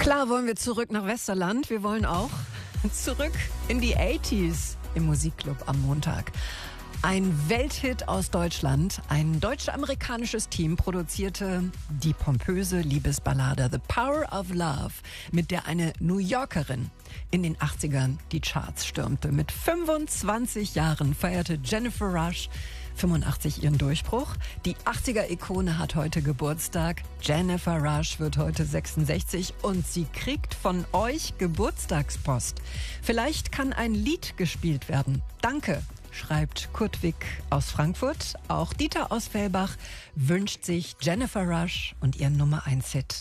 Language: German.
Klar wollen wir zurück nach Westerland. Wir wollen auch zurück in die 80s im Musikclub am Montag. Ein Welthit aus Deutschland, ein deutsch-amerikanisches Team produzierte die pompöse Liebesballade The Power of Love, mit der eine New Yorkerin in den 80ern die Charts stürmte. Mit 25 Jahren feierte Jennifer Rush 85 ihren Durchbruch. Die 80er-Ikone hat heute Geburtstag. Jennifer Rush wird heute 66 und sie kriegt von euch Geburtstagspost. Vielleicht kann ein Lied gespielt werden. Danke, schreibt Kurt Wick aus Frankfurt. Auch Dieter aus Fellbach wünscht sich Jennifer Rush und ihren Nummer 1 Hit